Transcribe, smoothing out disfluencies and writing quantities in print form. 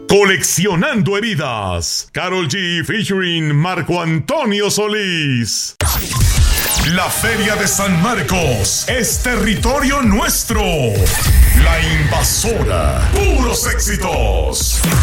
Coleccionando heridas. Karol G featuring Marco Antonio Solís. La Feria de San Marcos es territorio nuestro. La Invasora. Puros éxitos.